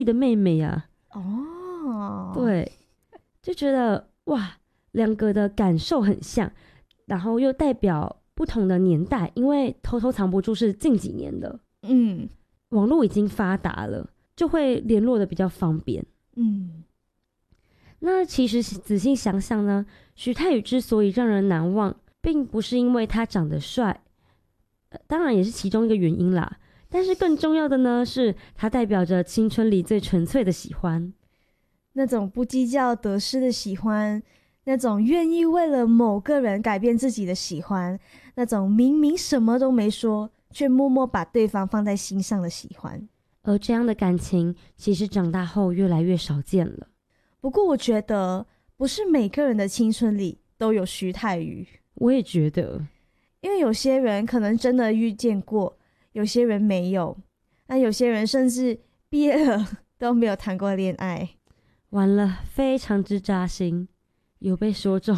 的妹妹啊。 哦， 对，就觉得哇，两个的感受很像，然后又代表不同的年代，因为偷偷藏不住是近几年的， 嗯网络已经发达了，就会联络的比较方便。 嗯， 那其实仔细想想呢，徐太宇之所以让人难忘，并不是因为他长得帅，当然也是其中一个原因啦。但是更重要的呢，是他代表着青春里最纯粹的喜欢。 那种不计较得失的喜欢，那种愿意为了某个人改变自己的喜欢，那种明明什么都没说，却默默把对方放在心上的喜欢。 而这样的感情，其实长大后越来越少见了。 不过我觉得，不是每个人的青春里都有徐太宇， 我也觉得， 因为有些人可能真的遇见过，有些人没有，那有些人甚至毕业了都没有谈过恋爱。 完了，非常之扎心，有被说中。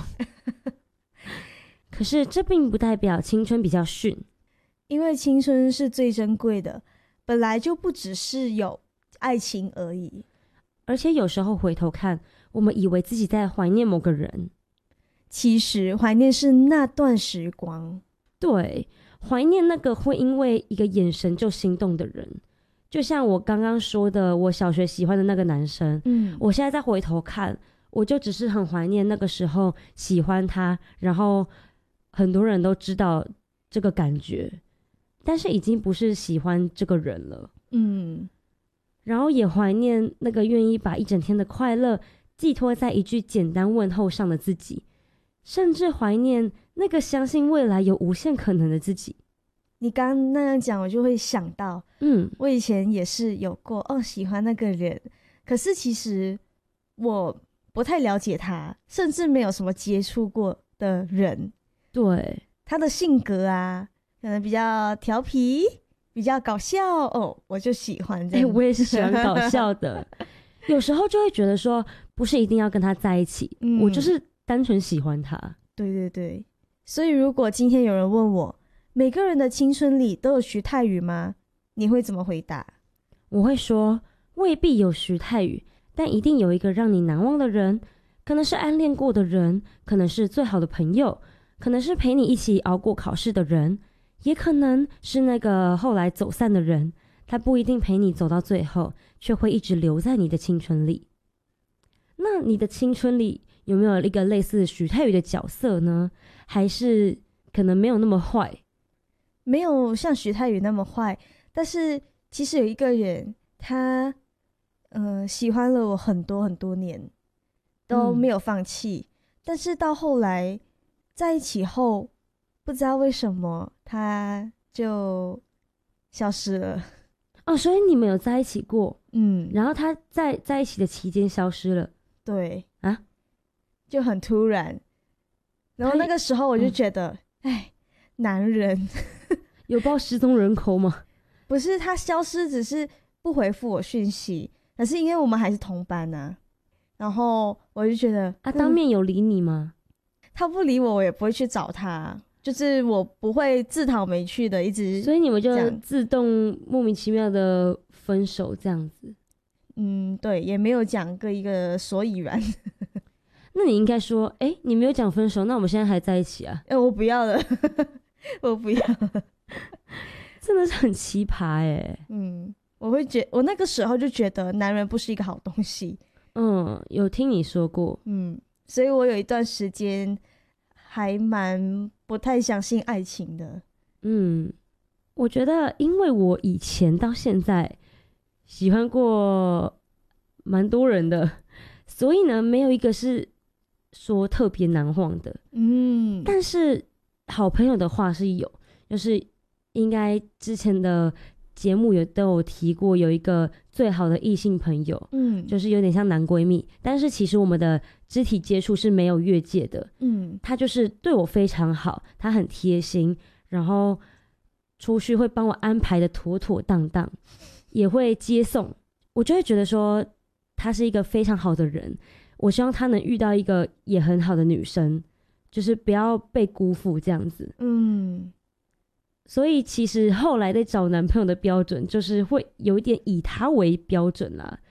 可是这并不代表青春比较逊， 因为青春是最珍贵的，本来就不只是有爱情而已。 而且有时候回头看，我们以为自己在怀念某个人， 其实怀念是那段时光。 对，怀念那个会因为一个眼神就心动的人。就像我刚刚说的，我小学喜欢的那个男生，我现在再回头看，我就只是很怀念那个时候喜欢他，然后很多人都知道这个感觉，但是已经不是喜欢这个人了。然后也怀念那个愿意把一整天的快乐寄托在一句简单问候上的自己，甚至怀念那个相信未来有无限可能的自己。 你刚刚那样讲，我就会想到，我以前也是有过喜欢那个人，可是其实我不太了解他，甚至没有什么接触过的人。 对， 他的性格啊，可能比较调皮，比较搞笑我就喜欢这样。 我也是喜欢搞笑的。有时候就会觉得说，不是一定要跟他在一起，我就是单纯喜欢他。 对对对，所以如果今天有人问我，每个人的青春里都有徐太宇吗？你会怎么回答？ 我会说，未必有徐太宇，但一定有一个让你难忘的人，可能是暗恋过的人，可能是最好的朋友，可能是陪你一起熬过考试的人，也可能是那个后来走散的人，他不一定陪你走到最后，却会一直留在你的青春里。那你的青春里有没有一个类似徐太宇的角色呢？还是可能没有那么坏？ 没有像徐太宇那么坏，但是其实有一个人，他喜欢了我很多很多年，都没有放弃，但是到后来在一起后，不知道为什么他就消失了。 所以你们有在一起过，然后他在一起的期间消失了。 对啊， 就很突然。然后那个时候我就觉得，男人有报失踪人口吗？ 不是，他消失只是不回复我讯息，可是因为我们还是同班啊，然后我就觉得当面有理你吗？ 他不理我，我也不会去找他，就是我不会自讨没趣的一直， 所以你们就自动莫名其妙的分手这样子。 对，也没有讲一个所以然。 那你应该说，你没有讲分手，那我们现在还在一起啊？ 我不要了。我不要了。 真的是很奇葩我那个时候就觉得男人不是一个好东西。 有听你说过。 所以我有一段时间还蛮不太相信爱情的。 我觉得因为我以前到现在喜欢过蛮多人的，所以呢没有一个是说特别难忘的。但是好朋友的话是有，就是应该之前的节目都有提过，有一个最好的异性朋友，就是有点像男闺蜜，但是其实我们的肢体接触是没有越界的。他就是对我非常好，他很贴心，然后出去会帮我安排的妥妥当当，也会接送，我就会觉得说他是一个非常好的人。我希望他能遇到一个也很好的女生，就是不要被辜负这样子。所以其实后来在找男朋友的标准就是会有一点以他为标准啦，